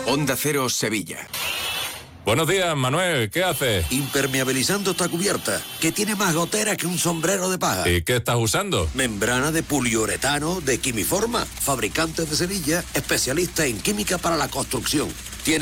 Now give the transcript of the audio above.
Onda Cero, Sevilla. Buenos días, Manuel, ¿qué haces? Impermeabilizando esta cubierta, que tiene más gotera que un sombrero de paja. ¿Y qué estás usando? Membrana de poliuretano de Quimiforma, fabricantes de Sevilla, especialista en química para la construcción. Tiene